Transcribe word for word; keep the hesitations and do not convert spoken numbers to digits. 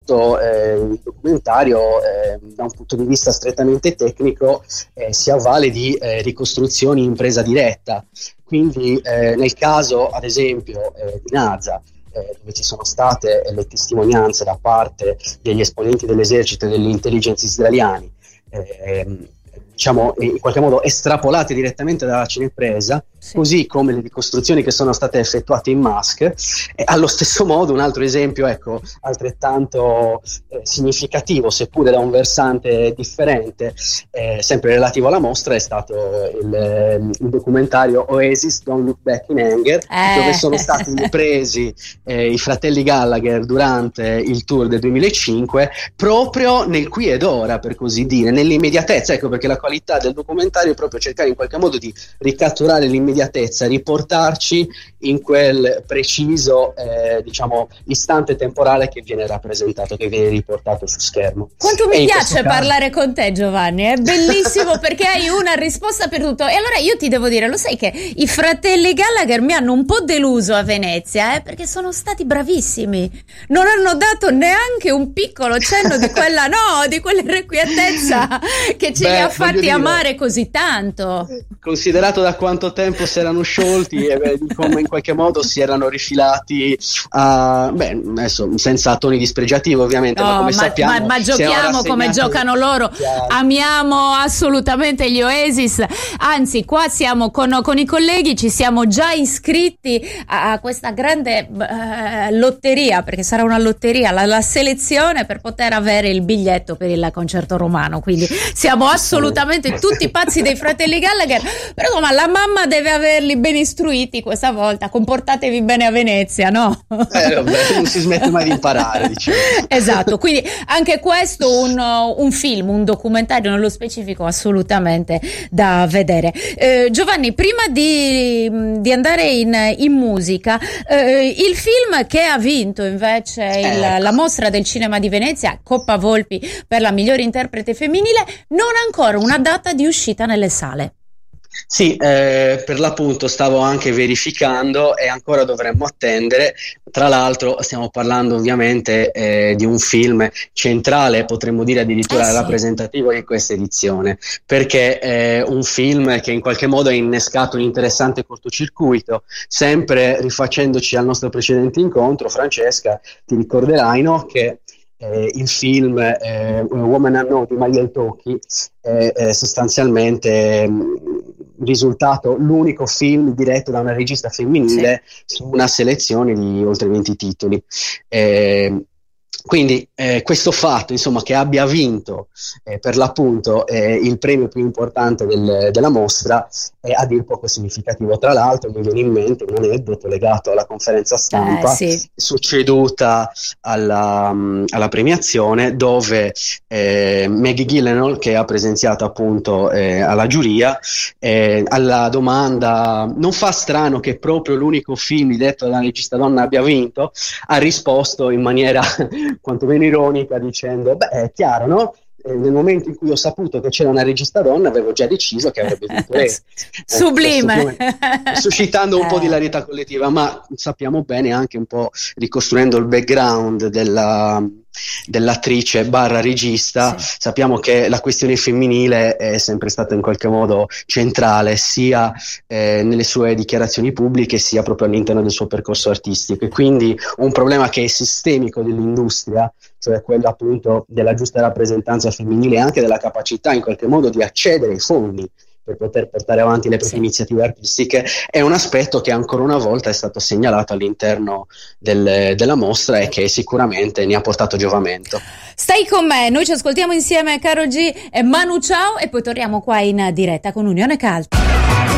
questo eh, documentario eh, da un punto di vista strettamente tecnico eh, si avvale di eh, ricostruzioni in presa diretta, quindi eh, nel caso ad esempio eh, di Naza, eh, dove ci sono state eh, le testimonianze da parte degli esponenti dell'esercito e delle intelligence israeliani, eh, diciamo in qualche modo estrapolate direttamente dalla cinepresa, sì. Così come le ricostruzioni che sono state effettuate in mask. E allo stesso modo un altro esempio, ecco, altrettanto eh, significativo, seppure da un versante differente, eh, sempre relativo alla mostra, è stato il, il documentario Oasis Don't Look Back in Anger, eh. dove sono stati ripresi eh, i fratelli Gallagher durante il tour del duemilacinque, proprio nel qui ed ora, per così dire, nell'immediatezza, ecco perché la qualità del documentario è proprio cercare in qualche modo di ricatturare l'immediatezza, riportarci in quel preciso eh, diciamo istante temporale che viene rappresentato, che viene riportato su schermo. Quanto mi e piace parlare caso... con te, Giovanni, è bellissimo perché hai una risposta per tutto. E allora io ti devo dire, lo sai che i fratelli Gallagher mi hanno un po' deluso a Venezia, eh, perché sono stati bravissimi, non hanno dato neanche un piccolo cenno di quella no, di quell'irrequietezza che ce Beh, li ha fatti amare così tanto. Considerato da quanto tempo si erano sciolti e beh, di come in qualche modo si erano rifilati a, beh, adesso senza toni dispregiativi ovviamente, no, ma come ma, sappiamo ma, ma giochiamo come giocano loro. Chiaro. Amiamo assolutamente gli Oasis, anzi qua siamo con, con i colleghi, ci siamo già iscritti a, a questa grande uh, lotteria, perché sarà una lotteria, la, la selezione per poter avere il biglietto per il concerto romano, quindi siamo assolutamente tutti pazzi dei fratelli Gallagher, però insomma la mamma deve averli ben istruiti questa volta, comportatevi bene a Venezia, no? Eh vabbè, non si smette mai di imparare, diciamo. Esatto, quindi anche questo un, un film, un documentario nello specifico assolutamente da vedere. Eh, Giovanni, prima di, di andare in, in musica, eh, il film che ha vinto invece il, ecco. la mostra del cinema di Venezia, Coppa Volpi per la migliore interprete femminile, non ha ancora una data di uscita nelle sale. Sì, eh, per l'appunto stavo anche verificando e ancora dovremmo attendere. Tra l'altro stiamo parlando ovviamente eh, di un film centrale, potremmo dire addirittura eh sì. rappresentativo di questa edizione, perché è un film che in qualche modo ha innescato un interessante cortocircuito, sempre rifacendoci al nostro precedente incontro. Francesca, ti ricorderai, no, che Eh, il film eh, Woman Unknown di Mariel Tocchi è, è sostanzialmente mh, risultato l'unico film diretto da una regista femminile sì. su una selezione di oltre venti titoli. Eh, Quindi eh, questo fatto, insomma, che abbia vinto eh, per l'appunto eh, il premio più importante del, della mostra è a dir poco significativo. Tra l'altro mi viene in mente un aneddoto legato alla conferenza stampa eh, sì. succeduta alla, um, alla premiazione, dove eh, Maggie Gyllenhaal, che ha presenziato appunto eh, alla giuria, eh, alla domanda "non fa strano che proprio l'unico film diretto da una regista donna abbia vinto?", ha risposto in maniera quantomeno ironica dicendo: beh, è chiaro, no? Eh, nel momento in cui ho saputo che c'era una regista donna avevo già deciso che avrebbe vinto lei. Sublime, eh, suscitando un eh. po' di ilarità collettiva, ma sappiamo bene, anche un po' ricostruendo il background della dell'attrice barra regista, sì. sappiamo che la questione femminile è sempre stata in qualche modo centrale, sia eh, nelle sue dichiarazioni pubbliche sia proprio all'interno del suo percorso artistico, e quindi un problema che è sistemico dell'industria, cioè quello appunto della giusta rappresentanza femminile e anche della capacità in qualche modo di accedere ai fondi per poter portare avanti le proprie sì. iniziative artistiche, è un aspetto che ancora una volta è stato segnalato all'interno del, della mostra e che sicuramente ne ha portato giovamento. Stai con me, noi ci ascoltiamo insieme Karol G e Manu Ciao e poi torniamo qua in diretta con Unione Cult.